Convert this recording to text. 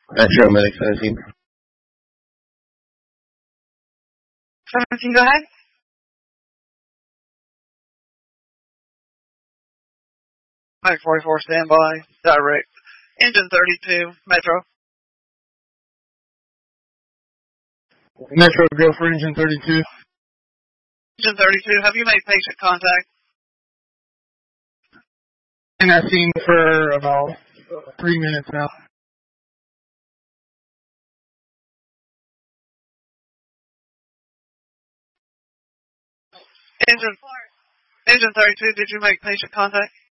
Metro Medic 17. 17, go ahead. Mike 44, standby. Direct. Engine 32, Metro. Metro, go for engine 32. Engine 32, have you made patient contact? In that scene for about 3 minutes now. Engine 32, did you make patient contact?